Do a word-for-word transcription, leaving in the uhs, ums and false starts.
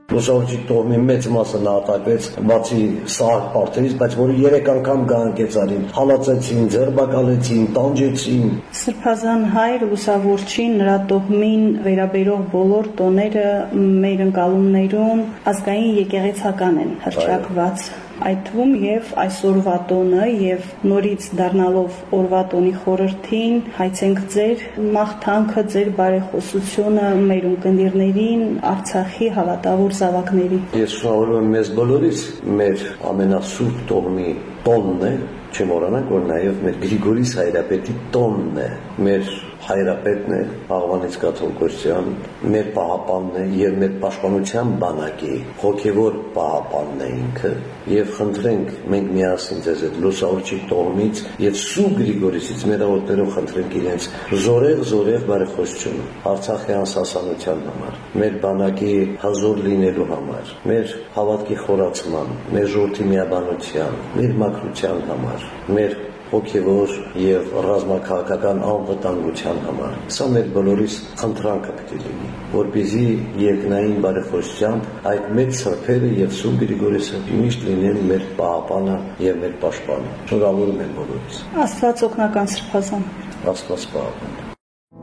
Լուսավորչի տոհմի մեծ մասը նահատակվեց բացի սահակ պարտերից, բայց որը երեք անգամ գահանքեց արին, հալածեցին, ձերբակալեցին, տանջեցին։ Սրբազան հայր լուսավորչին, նրա տոհմին վերաբերող բոլոր տոները մեր ընկալումներում ազգային եկեղեցական են հռչակված։ Այդ թվում եւ այսօրվա տոնը եւ նորից դառնալով օրվա տոնի խորհրդին հայցենք ձեր մաղթանքը, ձեր բարեխոսությունը մեր ունկնդիրներին, Արցախի հավատավոր զավակների։ Ես շնորհավորում եմ մեզ բոլորից, մեր ամենասուրբ տոհմի տոնն է, չեմ մոռանանք, որ նաեւ մեր Գրիգորիս հայրապետի տոնն է, մեր հայրապետն է Աղվանից կաթողիկոսյան, մեր պահապանն է եւ մեր պաշտպանության բանակի հոգեվոր պահապանն է ինքը եւ խնդրենք մենք միասին ձեզ այդ լուսավորչի տոհմից եւ Սուրբ Գրիգորիսից մեր աղոթներով խնդրենք իրենց զորեղ զորեղ բարեխոսությունը Արցախի անսասանության համար, մեր բանակի հազոր լինելու համար, մեր հավատքի խորացման, մեր ժողովրդի միաբանության, մեր մաքրության համար, մեր հոգևոր եւ ռազմաքաղաքական անվտանգության համար։ Սա մեր բոլորիս խնդրանքը պետք է լինի, որպեսզի երկնային բարեխոսությամբ այդ մեծ սրբերը եւ Սուրբ Գրիգորիսը միշտ լինեն մեր պահապանը եւ մեր պաշտպանը։ Շնորհավորում եմ բոլորիս։ Աստված օգնական սրբազան։ Աստված պահապան։